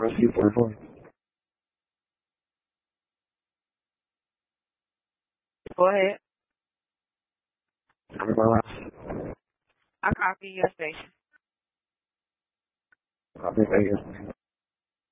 Proceed for phone. Go ahead. I'm my last. I copy your station. I'll be there.